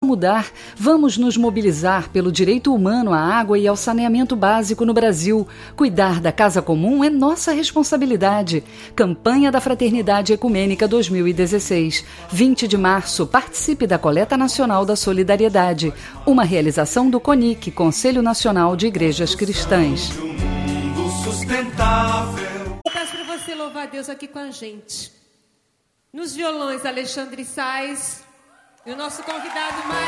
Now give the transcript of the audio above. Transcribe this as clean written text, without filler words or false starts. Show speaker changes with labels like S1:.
S1: Mudar, vamos nos mobilizar pelo direito humano à água e ao saneamento básico no Brasil. Cuidar da casa comum é nossa responsabilidade. Campanha da Fraternidade Ecumênica 2016. 20 de março, participe da Coleta Nacional da Solidariedade. Uma realização do CONIC, Conselho Nacional de Igrejas Cristãs.
S2: Eu peço para você louvar a Deus aqui com a gente. Nos violões, Alexandre Sais. E o nosso convidado mais